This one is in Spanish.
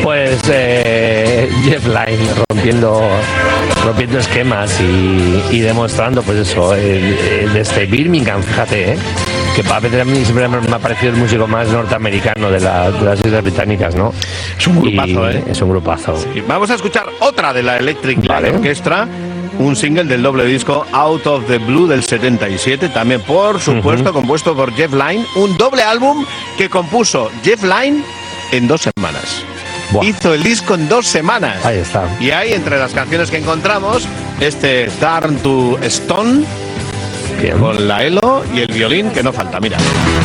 Pues Jeff Lynne rompiendo esquemas y demostrando, pues eso, desde Birmingham, fíjate, que a veces a mí siempre me ha parecido el músico más norteamericano de las Islas Británicas, ¿no? Es un grupazo, Es un grupazo. Sí. Vamos a escuchar otra de la Electric Light Orchestra, un single del doble disco Out of the Blue del 77, también por supuesto compuesto por Jeff Lynne, un doble álbum que compuso Jeff Lynne en 2 semanas. Buah. Hizo el disco en 2 semanas. Ahí está. Y ahí, entre las canciones que encontramos, Turn to Stone, bien, con la Elo y el violín que no falta, mira.